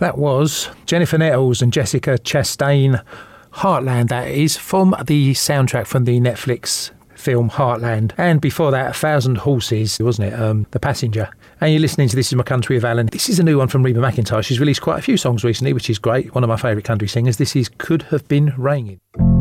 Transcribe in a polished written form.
That was Jennifer Nettles and Jessica Chastain, Heartland, that is, from the soundtrack from the Netflix film Heartland. And before that, 1,000 Horses, wasn't it? The Passenger. And you're listening to This Is My Country with Alan. This is a new one from Reba McEntire. She's released quite a few songs recently, which is great. One of my favourite country singers. This is Could Have Been Raining.